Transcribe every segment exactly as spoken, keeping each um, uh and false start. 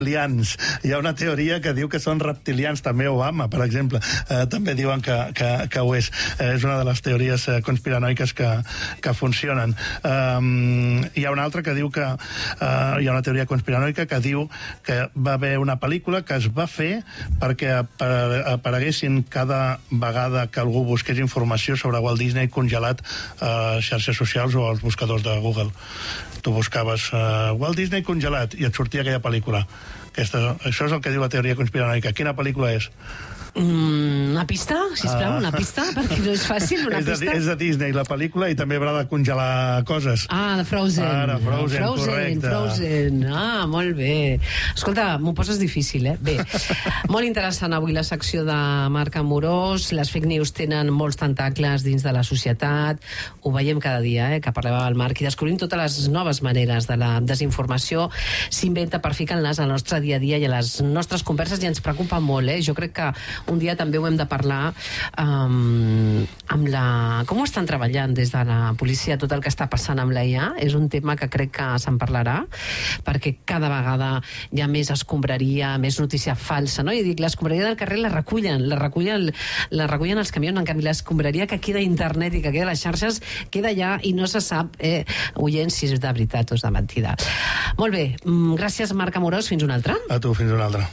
reptilians. Hi ha una teoria que diu que són reptilians, també Obama, per exemple, eh, també diuen que, que, que ho és. Eh, és una de les teories eh, conspiranoiques que, que funcionen. Um, hi ha una altra que diu que uh, hi ha una teoria conspiranoica que diu que va haver una pel·lícula que es va fer perquè apareguessin cada vegada que algú busqués informació sobre Walt Disney congelat a uh, xarxes socials o als buscadors de Google. Tu buscaves uh, Walt Disney congelat i et sortia aquella pel·lícula. Aquesta, això és el que diu la teoria conspiranoica. Quina pel·lícula és? Mm, una pista, sisplau, una pista, perquè no és fàcil, una és de, pista. És de Disney, la pel·lícula, i també haurà de congelar coses. Ah, de Frozen. Ara, Frozen, Frozen, correcte. Frozen. Ah, molt bé. Escolta, m'ho poses difícil, eh? Bé, molt interessant avui la secció de Marc Amorós. Les fake news tenen molts tentacles dins de la societat. Ho veiem cada dia, eh, que parlem amb el Marc, i descobrim totes les noves maneres de la desinformació. S'inventa per ficar-les al nostre dia a dia i a les nostres converses, i ens preocupa molt, eh? Jo crec que un dia també ho hem de parlar um, amb la... Com ho estan treballant des de la policia tot el que està passant amb l'A I A? És un tema que crec que se'n parlarà, perquè cada vegada hi ha més escombraria, més notícia falsa, no? I dic, l'escombraria del carrer la recullen, la recullen, la recullen els camions, en canvi l'escombraria que queda a internet i que queda a les xarxes queda allà i no se sap, eh, oient, si és de veritat o és de mentida. Molt bé, gràcies Marc Amorós, fins una altra. A tu, fins una altra.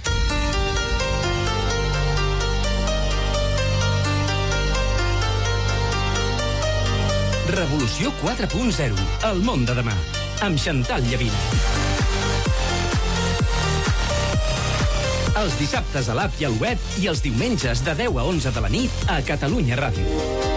Revolució quatre punt zero. El món de demà. Amb Chantal Llavina. Els dissabtes a l'app i al web i els diumenges de deu a onze de la nit a Catalunya Ràdio.